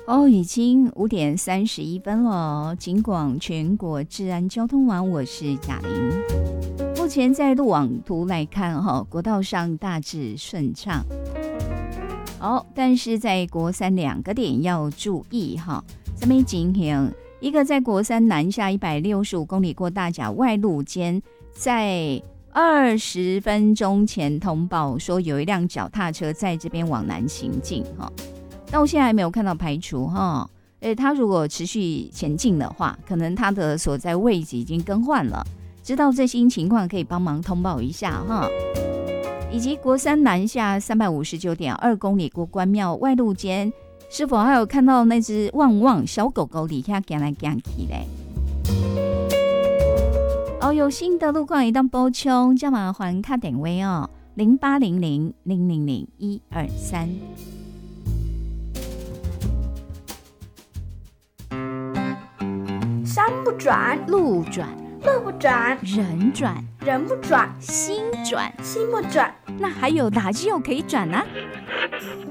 已经5:31了。警广全国治安交通网，我是贾玲。目前在路网图来看，国道上大致顺畅。但是在国三2个点要注意哈。什么情形？一个在国三南下165公里过大甲外路间，在20分钟前通报说有一辆脚踏车在这边往南行进哈。到现在还没有看到排除哈，他如果持续前进的话，可能他的所在位置已经更换了。知道最新情况可以帮忙通报一下哈。以及国三南下359.2公里过关庙外路间，是否还有看到那只旺旺小狗狗底下走来走去嘞？有新的路况一旦补充，就麻烦打电话哦，0800-000-123。 山不转路转， 路不转人转， 人不转心转， 心不转， 那还有哪只有可以转呢？